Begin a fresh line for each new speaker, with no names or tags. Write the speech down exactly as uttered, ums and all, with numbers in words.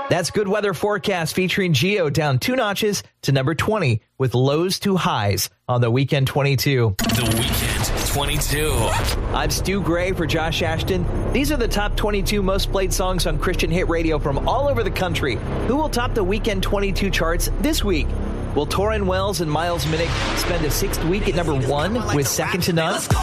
That's Good Weather Forecast featuring Geo down two notches to number twenty with lows to highs on the Weekend twenty-two.
The Weekend twenty-two.
I'm Stu Gray for Josh Ashton. These are the top twenty-two most played songs on Christian Hit Radio from all over the country. Who will top the Weekend twenty-two charts this week? Will Torrin Wells and Miles Minnick spend a sixth week at number one with Second to None?